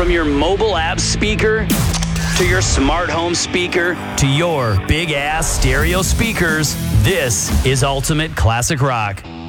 From your mobile app speaker to your smart home speaker to your big-ass stereo speakers, this is Ultimate Classic Rock.